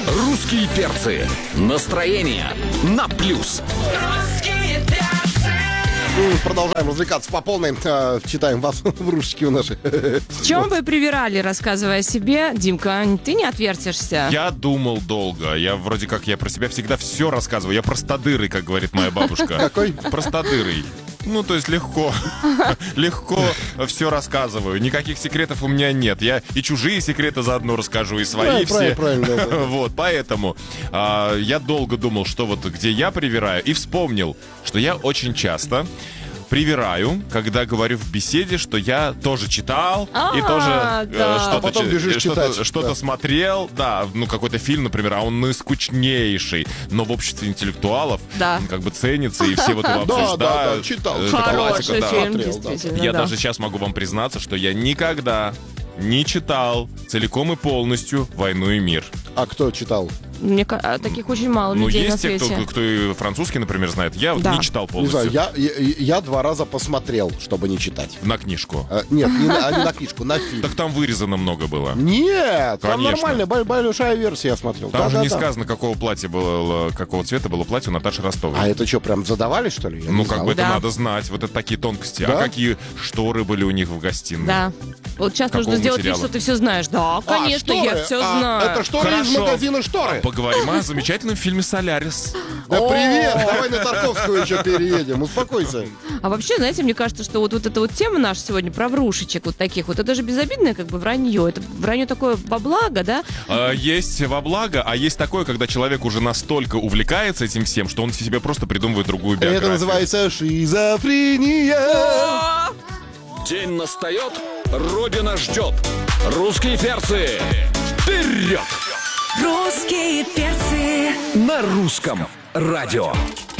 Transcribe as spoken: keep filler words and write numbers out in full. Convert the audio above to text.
Русские перцы. Настроение на плюс. Продолжаем развлекаться по полной. Э, читаем вас в ручке у наших. В чем вы привирали, рассказывая о себе? Димка, ты не отвертишься. Я думал долго. Я вроде как, я про себя всегда все рассказываю. Я простодырый, как говорит моя бабушка. Какой? Простодырый. Ну, то есть легко, легко все рассказываю. Никаких секретов у меня нет. Я и чужие секреты заодно расскажу, и свои все. Правильно, правильно. Вот, поэтому а, я долго думал, что вот где я привираю, и вспомнил, что я очень часто привираю, когда говорю в беседе, что я тоже читал А, и тоже э, да. что-то, А потом чи- бежишь что-то, читать. что-то Да. смотрел, да, ну какой-то фильм, например, а он наискучнейший, но в обществе интеллектуалов Да. как бы ценится, и все вот его Да, обсуждают. да, да, читал. Э, Хороший классика, да. фильм, Смотрел, да. действительно. Я да. даже сейчас могу вам признаться, что я никогда не читал целиком и полностью «Войну и мир». А кто читал? Мне ка- а, таких очень мало Ну, людей на есть те, свете. кто, кто и французский, например, знает. Я вот Да. не читал Не полностью. знаю, я, я, я два раза посмотрел, чтобы не читать. На книжку. Э, нет, не на, а не на книжку, на фильм. Так там вырезано много было. Нет, там Конечно. нормальная, бо- большая версия я смотрел. Там Да, же да, не да. сказано, какого платья было, какого цвета было платье у Наташи Ростовой. А это что, прям задавали, что ли? Я Ну, не как знал. бы это Да. надо знать. Вот это такие тонкости. Да? А какие шторы были у них в гостиной? Да. Вот сейчас Какого нужно сделать вид, материала? что ты все знаешь. Да, А, конечно, я шторы? все А, знаю. Это шторы из Хорошо. магазина «Шторы». Поговорим о замечательном фильме «Солярис». Да О! привет, давай на Тарковскую еще переедем, успокойся. А вообще, знаете, мне кажется, что вот, вот эта вот тема наша сегодня про врушечек вот таких вот, это же безобидное как бы вранье. Это вранье такое во благо, да? А, Есть во благо, а есть такое, когда человек уже настолько увлекается этим всем, что он себе просто придумывает другую биографию. Это называется шизофрения. День настает, Родина ждет. Русские перцы. Вперед! Русские перцы. На русском радио.